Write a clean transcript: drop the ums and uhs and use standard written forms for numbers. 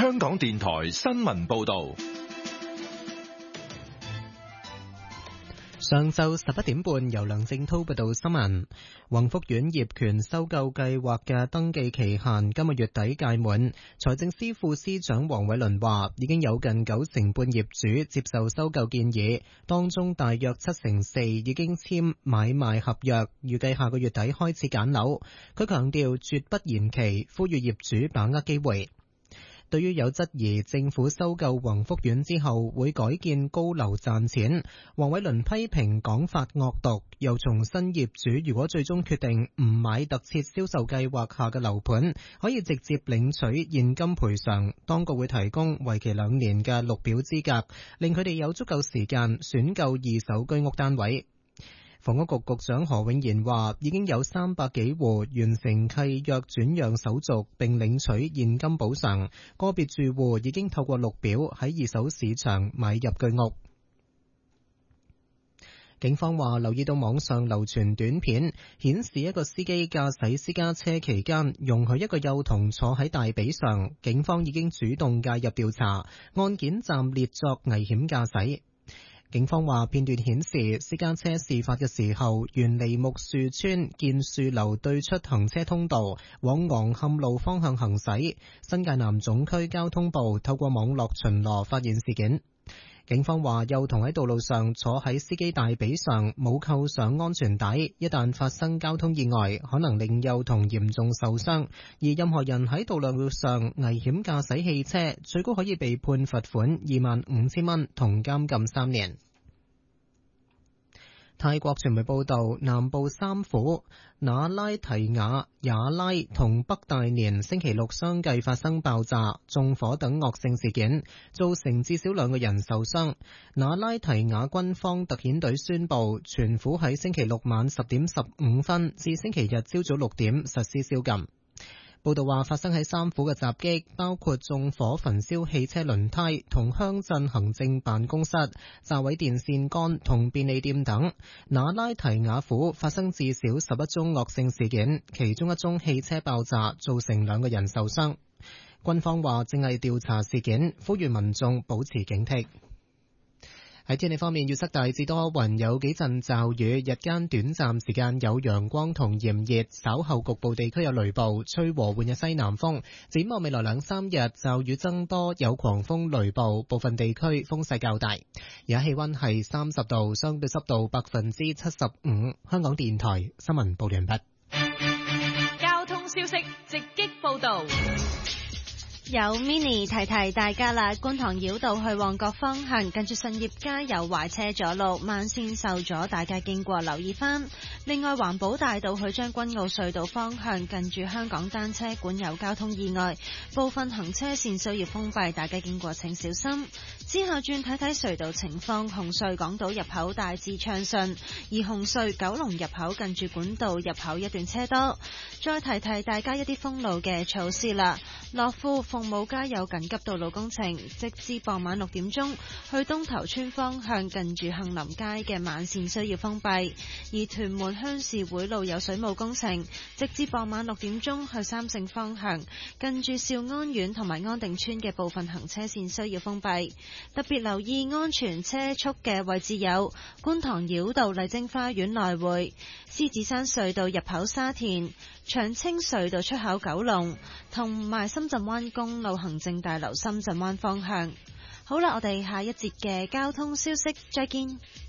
香港電台新聞報道。 上晝11點半，由梁正濤報道新聞。宏福苑業權收購計劃嘅登記期限今個月底屆滿。財政司副司長黃偉綸話，已經有近90%半業主接受收購建議，當中大約4%已經簽買賣合約，預計下個月底開始揀樓。佢強調絕不延期，呼籲業主把握機會。對於有質疑政府收購宏福苑之後會改建高樓賺錢，黃偉綸批評講法惡毒，又重申業主如果最終決定唔買特設銷售計劃下嘅樓盤，可以直接領取現金賠償，當局會提供為期2年嘅綠表資格，令佢哋有足夠時間選購二手居屋單位。房屋局局長何永賢話，已經有300幾戶完成契約轉讓手續並領取現金補償，個別住戶已經透過綠表喺二手市場買入居屋。警方話留意到網上流傳短片，顯示一個司機駕駛私家車期間容許一個幼童坐喺大髀上，警方已經主動介入調查，案件暫列作危險駕駛。警方話片段顯示私家車事發嘅時候沿梨木樹村建樹樓對出行車通道往昂坎路方向行駛。新界南總區交通部透過網絡巡邏發現事件。警方話幼童喺道路上坐喺司機大髀上，冇扣上安全帶，一旦發生交通意外，可能令幼童嚴重受傷。而任何人喺道路上危險駕駛汽車，最高可以被判罰款25,000蚊同監禁3年。泰國傳媒報道，南部三府那拉提雅、雅拉同北大年星期六相繼發生爆炸、縱火等惡性事件，造成至少2個人受傷。那拉提雅軍方特遣隊宣布，全府喺星期六晚10點15分至星期日朝早6點實施宵禁。報道話，發生喺三府嘅襲擊包括縱火焚燒汽車輪胎同鄉鎮行政辦公室、炸毀電線桿同便利店等。那拉提雅府發生至少11宗惡性事件，其中1宗汽車爆炸造成2個人受傷。軍方話正係調查事件，呼籲民眾保持警惕。喺天氣方面，預測大致多雲，有幾陣驟雨，日間短暫時間有陽光同炎熱，稍後局部地區有雷暴，吹和緩嘅西南風。展望未來2-3日，驟雨增多，有狂風雷暴，部分地區風勢較大。而家氣溫係30度，相對濕度75%。香港電台新聞報完畢。 交通消息直擊報道。 有 Mini 提提大家啦，觀塘繞道去旺角方向近住信業街有壞車阻路，慢線受阻，大家經過留意翻。另外，環保大道去將軍澳隧道方向近住香港單車館有交通意外，部分行車線需要封閉，大家經過請小心。之後轉睇睇隧道情況，紅隧港島入口大致暢順，而紅隧九龍入口近住管道入口一段車多。再提提大家一啲封路嘅措施啦，樂富鳳舞街有緊急道路工程，直至傍晚6點鐘，去東頭村方向近住杏林街嘅慢線需要封閉；而屯門鄉事會路有水務工程，直至傍晚6點鐘，去三聖方向近住兆安苑同埋安定村嘅部分行車線需要封閉。特別留意安全車速嘅位置有觀塘繞道麗晶花園來回、獅子山隧道入口沙田、長青隧道出口九龍同埋深圳灣公路行政大樓深圳灣方向。好啦，我哋下一節嘅交通消息再見。